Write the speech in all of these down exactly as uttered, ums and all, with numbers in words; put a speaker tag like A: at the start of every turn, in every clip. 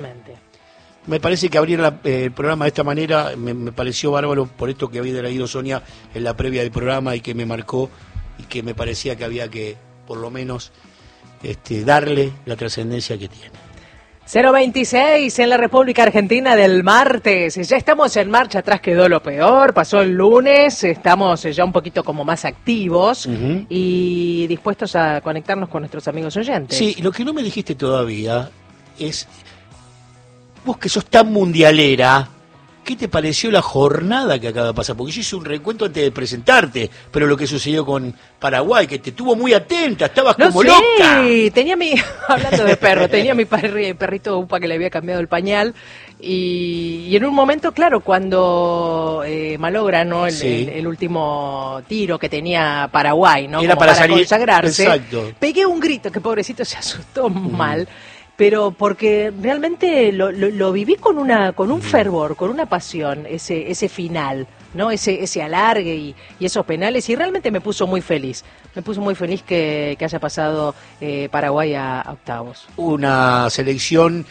A: Me parece que abrir la, eh, el programa de esta manera me, me pareció bárbaro por esto que había leído Sonia en la previa del programa y que me marcó y que me parecía que había que, por lo menos, este, darle la trascendencia que tiene.
B: cero veintiséis en la República Argentina del martes. Ya estamos en marcha, atrás quedó lo peor, pasó el lunes, estamos ya un poquito como más activos uh-huh. y dispuestos a conectarnos con nuestros amigos oyentes.
A: Sí, lo que no me dijiste todavía es, vos que sos tan mundialera, ¿qué te pareció la jornada que acaba de pasar? Porque yo hice un recuento antes de presentarte, pero lo que sucedió con Paraguay, que te tuvo muy atenta, estabas
B: no
A: como
B: sé,
A: loca.
B: Tenía mi, hablando de perro, tenía mi perri, perrito Upa que le había cambiado el pañal, y, y en un momento, claro, cuando eh, malogra, ¿no? El, sí. el, el último tiro que tenía Paraguay, ¿no?
A: Era
B: como
A: para,
B: para
A: salir,
B: consagrarse,
A: exacto.
B: Pegué un grito, que pobrecito se asustó
A: Mm.
B: mal. Pero porque realmente lo, lo, lo viví con una con un fervor, con una pasión, ese ese final, ¿no? Ese ese alargue y, y esos penales, y realmente me puso muy feliz. Me puso muy feliz que, que haya pasado eh, Paraguay a, a octavos.
A: Una selección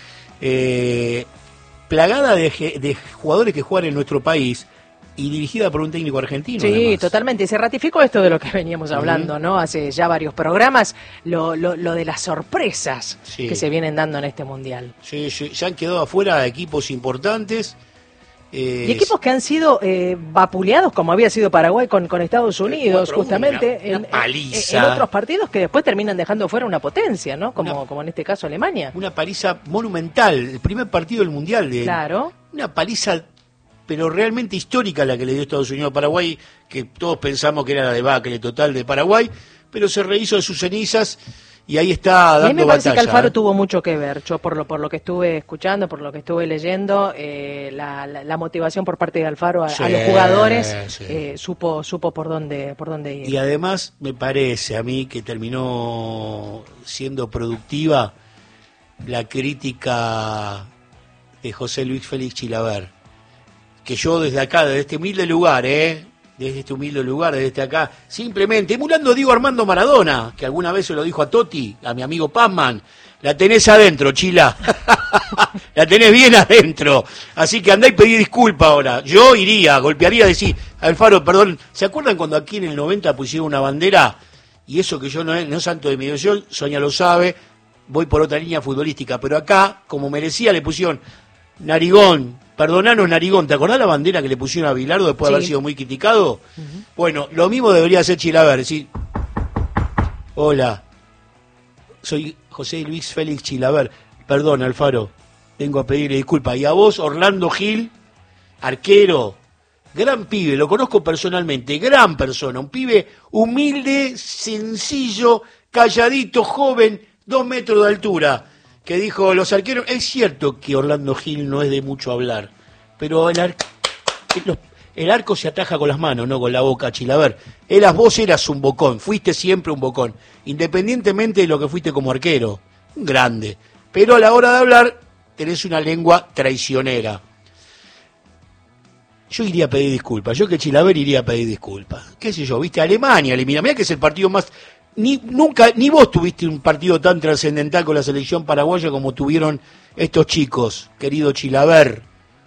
A: eh, plagada de, de jugadores que juegan en nuestro país y dirigida por un técnico argentino.
B: Sí,
A: además.
B: Totalmente. Y se ratificó esto de lo que veníamos hablando, uh-huh. ¿no? Hace ya varios programas, lo, lo, lo de las sorpresas sí. que se vienen dando en este Mundial.
A: Sí, sí. Se han quedado afuera equipos importantes.
B: Eh, y equipos que han sido eh, vapuleados, como había sido Paraguay con, con Estados Unidos, justamente,
A: una, una
B: en,
A: paliza.
B: En, en otros partidos que después terminan dejando fuera una potencia, ¿no? Como, una, como en este caso Alemania.
A: Una paliza monumental, el primer partido del Mundial. De,
B: claro.
A: Una paliza, pero realmente histórica la que le dio Estados Unidos a Paraguay, que todos pensamos que era la debacle total de Paraguay, pero se rehizo de sus cenizas y ahí está dando batalla.
B: A mí me parece
A: batalla,
B: que Alfaro
A: ¿eh?
B: tuvo mucho que ver, yo por lo por lo que estuve escuchando, por lo que estuve leyendo, eh, la, la, la motivación por parte de Alfaro a, sí, a los jugadores sí. eh, supo supo por dónde por dónde ir.
A: Y además me parece a mí que terminó siendo productiva la crítica de José Luis Félix Chilavert, que yo desde acá, desde este humilde lugar, ¿eh? desde este humilde lugar, desde este acá, simplemente emulando Diego Armando Maradona, que alguna vez se lo dijo a Totti, a mi amigo Pazman, la tenés adentro, Chila, la tenés bien adentro, así que andá y pedí disculpa ahora. Yo iría, golpearía, decir, Alfaro, perdón, ¿se acuerdan cuando aquí en el noventa pusieron una bandera? Y eso que yo no, no es santo de mi devoción, Sonia lo sabe, voy por otra línea futbolística, pero acá, como merecía, le pusieron Narigón, perdonanos Narigón, ¿te acordás la bandera que le pusieron a Bilardo después sí. de haber sido muy criticado? Uh-huh. Bueno, lo mismo debería hacer Chilavert, decir, hola, soy José Luis Félix Chilavert, perdón Alfaro, vengo a pedirle disculpas. Y a vos, Orlando Gil, arquero, gran pibe, lo conozco personalmente, gran persona, un pibe humilde, sencillo, calladito, joven, dos metros de altura, que dijo, los arqueros, es cierto que Orlando Gil no es de mucho hablar, pero el, ar... el arco se ataja con las manos, no con la boca, Chilavert. Eras, vos eras un bocón, fuiste siempre un bocón, independientemente de lo que fuiste como arquero, un grande, pero a la hora de hablar tenés una lengua traicionera. Yo iría a pedir disculpas, yo que Chilavert iría a pedir disculpas, qué sé yo, viste, Alemania elimina, mirá que es el partido más... Ni, nunca, ni vos tuviste un partido tan trascendental con la selección paraguaya como tuvieron estos chicos, querido Chilavert.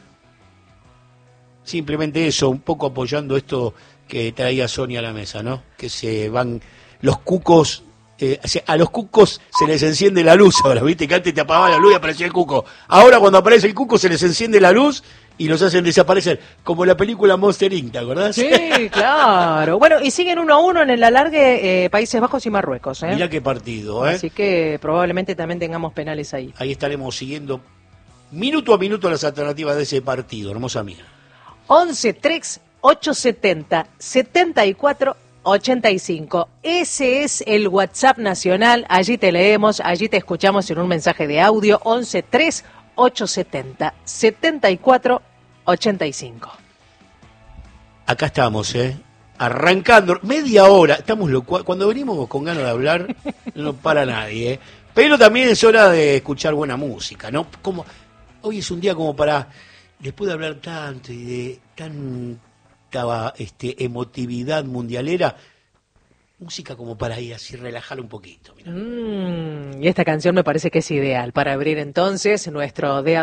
A: Simplemente eso, un poco apoyando esto que traía Sonia a la mesa, ¿no? Que se van los cucos, eh, a los cucos se les enciende la luz ahora, ¿viste? Que antes te apagaba la luz y aparecía el cuco. Ahora cuando aparece el cuco se les enciende la luz y los hacen desaparecer, como la película Monster incorporated, ¿te acordás?
B: Sí, claro. Bueno, y siguen uno a uno en el alargue eh, Países Bajos y Marruecos, ¿eh?
A: Mirá qué partido, ¿eh?
B: Así que probablemente también tengamos penales ahí.
A: Ahí estaremos siguiendo minuto a minuto las alternativas de ese partido, hermosa mía.
B: once tres ocho setenta setenta y cuatro ochenta y cinco. Ese es el WhatsApp nacional. Allí te leemos, allí te escuchamos en un mensaje de audio. once tres ocho setenta setenta y cuatro ochenta y cinco.
A: Acá estamos, ¿eh? Arrancando, media hora. Estamos locu- Cuando venimos con ganas de hablar, no para nadie, ¿eh? Pero también es hora de escuchar buena música, ¿no? Como hoy es un día como para, después de hablar tanto y de tanta este, emotividad mundialera, música como para ir así, relajar un poquito. Mirá.
B: Mm, y esta canción me parece que es ideal para abrir entonces nuestro de